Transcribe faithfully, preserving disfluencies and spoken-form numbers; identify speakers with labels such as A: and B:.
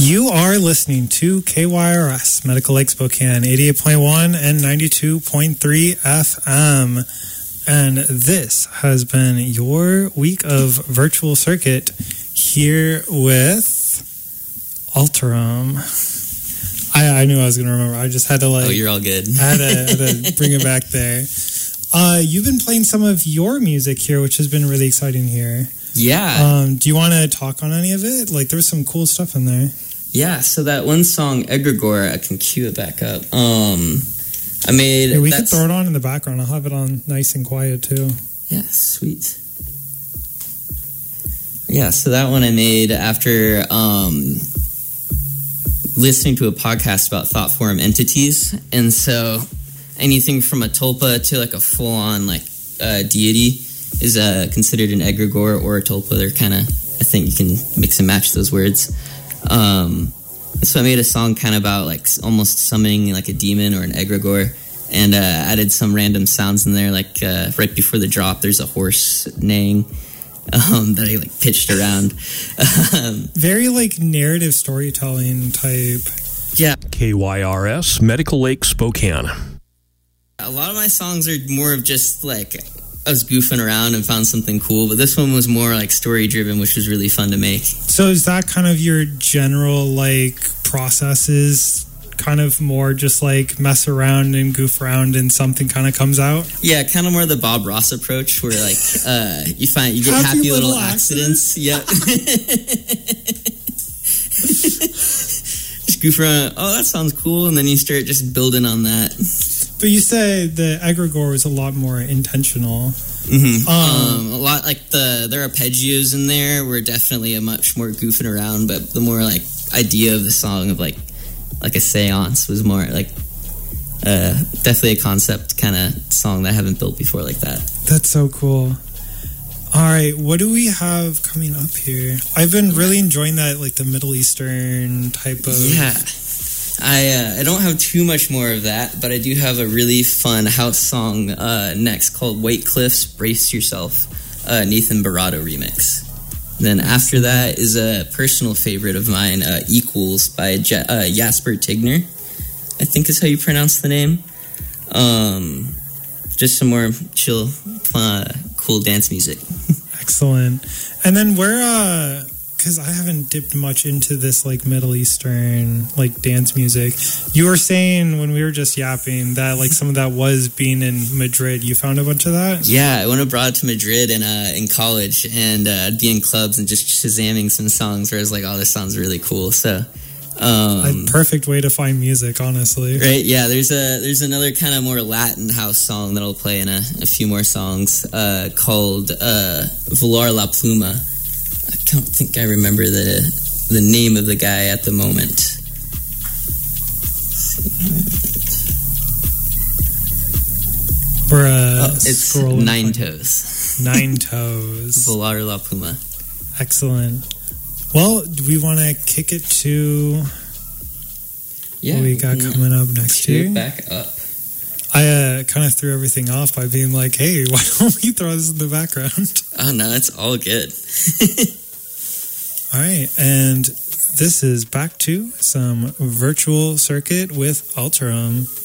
A: You are listening to K Y R S, Medical Lake Spokane, eighty-eight point one and ninety-two point three F M. And this has been your week of virtual circuit here with Alterum. I, I knew I was going to remember. I just had to like...
B: Oh, you're all good.
A: I had to, had to bring it back there. Uh, you've been playing some of your music here, which has been really exciting here.
B: Yeah.
A: Um, do you want to talk on any of it? Like, there's some cool stuff in there.
B: Yeah, so that one song, Egregore, I can cue it back up. Um, I made...
A: Yeah, we can throw it on in the background. I'll have it on nice and quiet, too.
B: Yeah, sweet. Yeah, so that one I made after um, listening to a podcast about thought form entities. And so anything from a tulpa to like a full-on like uh, deity is uh, considered an egregore or a tulpa. They're kind of, I think you can mix and match those words. Um, so I made a song kind of about like almost summoning like a demon or an egregore, and uh, added some random sounds in there. Like uh, right before the drop, there's a horse neighing um, that I like pitched around. um,
A: Very like narrative storytelling type.
B: Yeah.
C: K Y R S, Medical Lake Spokane.
B: A lot of my songs are more of just like I was goofing around and found something cool, but this one was more like story driven, which was really fun to make.
A: So is that kind of your general like processes, kind of more just like mess around and goof around and something kind of comes out?
B: Yeah, kind of more the Bob Ross approach where like uh, you find you get happy, happy little, little accidents. accidents. Yeah. Just goof around. Oh, that sounds cool, and then you start just building on that.
A: But you said the egregore was a lot more intentional.
B: Mm-hmm. Um, um, a lot like the their arpeggios in there were definitely a much more goofing around, but the more like idea of the song of like like a seance was more like uh, definitely a concept kind of song that I haven't built before like that.
A: That's so cool. All right, what do we have coming up here? I've been really enjoying that, like the Middle Eastern type of...
B: Yeah. I uh, I don't have too much more of that, but I do have a really fun house song uh, next called White Cliffs, Brace Yourself, uh, Nathan Barato remix. And then after that is a personal favorite of mine, uh, Equals by Je- uh, Jasper Tigner, I think is how you pronounce the name. Um, just some more chill, uh, cool dance music.
A: Excellent. And then where... Uh because I haven't dipped much into this like Middle Eastern like dance music. You were saying when we were just yapping that like some of that was being in Madrid. You found a bunch of that?
B: Yeah, I went abroad to Madrid in uh, in college, and uh, I'd be in clubs and just shazamming some songs where I was like, oh, this sounds really cool. So um,
A: a perfect way to find music, honestly.
B: Right? Yeah. There's a there's another kind of more Latin house song that I'll play in a, a few more songs uh, called uh, Volar la Pluma. I don't think I remember the the name of the guy at the moment.
A: We're uh,
B: oh, it's Nine Toes.
A: Nine Toes.
B: Volar la Pluma.
A: Excellent. Well, do we want to kick it to
B: yeah,
A: what we got coming up next year?
B: Back up.
A: I uh, kind of threw everything off by being like, hey, why don't we throw this in the background?
B: Oh, no, it's all good.
A: All right, and this is back to some virtual circuit with Alterum.